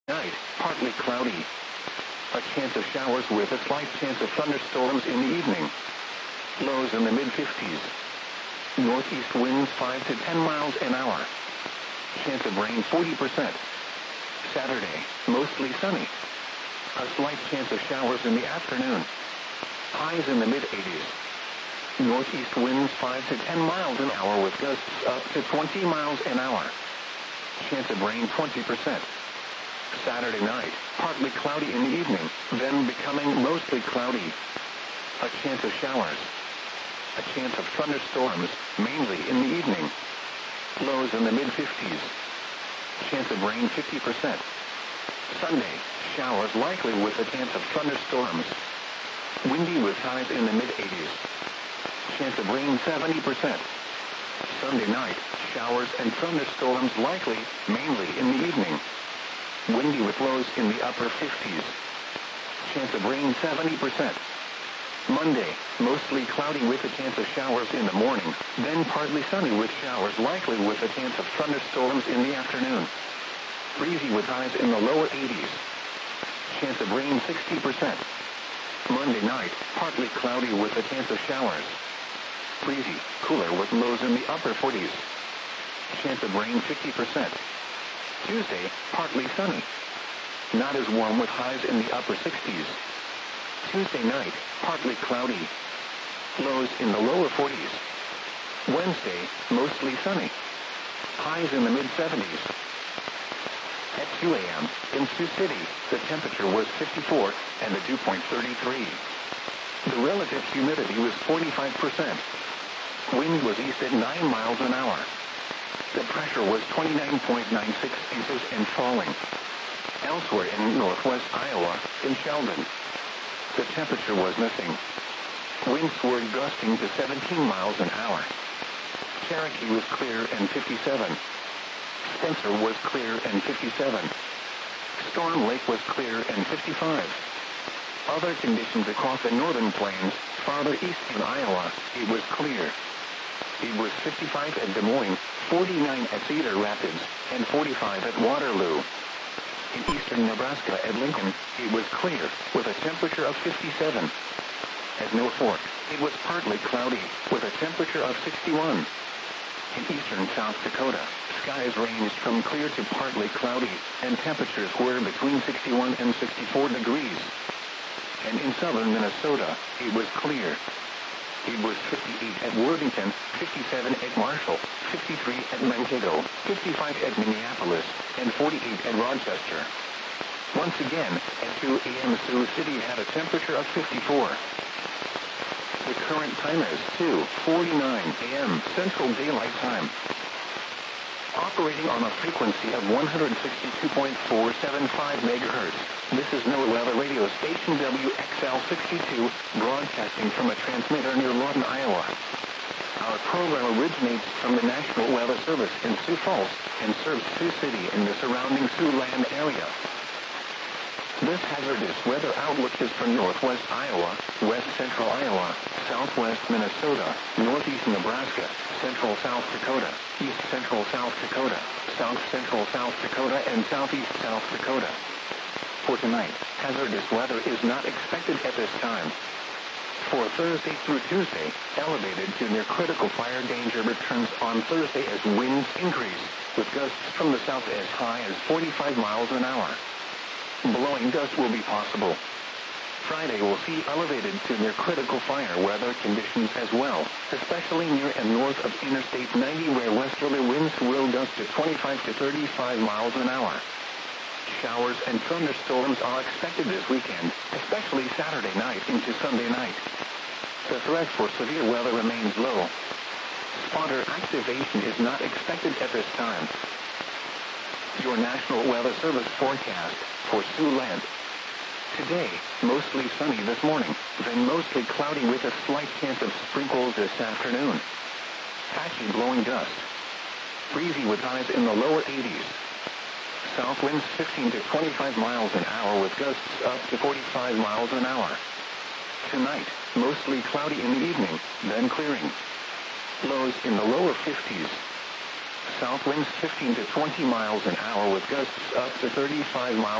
Night, partly cloudy. A chance of showers with a slight chance of thunderstorms in the evening. Lows in the mid-50s. Northeast winds 5 to 10 miles an hour. Chance of rain 40%. Saturday, mostly sunny. A slight chance of showers in the afternoon. Highs in the mid-80s. Northeast winds 5 to 10 miles an hour with gusts up to 20 miles an hour. Chance of rain 20%. Saturday night, partly cloudy in the evening, then becoming mostly cloudy. A chance of showers. A chance of thunderstorms, mainly in the evening. Lows in the mid-50s. Chance of rain 50%. Sunday, showers likely with a chance of thunderstorms. Windy with highs in the mid-80s. Chance of rain 70%. Sunday night, showers and thunderstorms likely, mainly in the evening. Windy with lows in the upper 50s. Chance of rain 70%. Monday, mostly cloudy with a chance of showers in the morning, then partly sunny with showers likely with a chance of thunderstorms in the afternoon. Breezy with highs in the lower 80s. Chance of rain 60%. Monday night, partly cloudy with a chance of showers. Breezy, cooler with lows in the upper 40s. Chance of rain 50%. Tuesday, partly sunny. Not as warm with highs in the upper 60s. Tuesday night, partly cloudy. Lows in the lower 40s. Wednesday, mostly sunny. Highs in the mid-70s. At 2 a.m., in Sioux City, the temperature was 54 and the dew point 33. The relative humidity was 45%. Wind was east at 9 miles an hour. The pressure was 29.96 inches and falling. Elsewhere in northwest Iowa, in Sheldon, the temperature was missing. Winds were gusting to 17 miles an hour. Cherokee was clear and 57. Spencer was clear and 57. Storm Lake was clear and 55. Other conditions across the northern plains, farther east in Iowa, it was clear. It was 55 at Des Moines, 49 at Cedar Rapids, and 45 at Waterloo. In eastern Nebraska at Lincoln, it was clear, with a temperature of 57. At Mill Fork, it was partly cloudy, with a temperature of 61. In eastern South Dakota, skies ranged from clear to partly cloudy, and temperatures were between 61 and 64 degrees. And in southern Minnesota, it was clear. It was 58 at Worthington, 57 at Marshall, 53 at Mankato, 55 at Minneapolis, and 48 at Rochester. Once again, at 2 a.m. Sioux City had a temperature of 54. The current time is 2:49 a.m. Central Daylight Time. Operating on a frequency of 162.475 megahertz, this is NOAA Weather Radio Station WXL62, broadcasting from a transmitter near Lawton, Iowa. Our program originates from the National Weather Service in Sioux Falls and serves Sioux City and the surrounding Siouxland area. This hazardous weather outlook is for northwest Iowa, west central Iowa, southwest Minnesota, northeast Nebraska, central South Dakota, east central South Dakota, south central South Dakota, and southeast South Dakota. For tonight, hazardous weather is not expected at this time. For Thursday through Tuesday, elevated to near critical fire danger returns on Thursday as winds increase, with gusts from the south as high as 45 miles an hour. Blowing dust will be possible. Friday will see elevated to near critical fire weather conditions as well, especially near and north of Interstate 90 where westerly winds will gust to 25 to 35 miles an hour. Showers and thunderstorms are expected this weekend, especially Saturday night into Sunday night. The threat for severe weather remains low. Spotter activation is not expected at this time. Your National Weather Service forecast for Siouxland. Today, mostly sunny this morning, then mostly cloudy with a slight chance of sprinkles this afternoon. Patchy blowing dust. Breezy with highs in the lower 80s. South winds 15 to 25 miles an hour with gusts up to 45 miles an hour. Tonight, mostly cloudy in the evening, then clearing. Lows in the lower 50s. South winds 15 to 20 miles an hour with gusts up to 35 miles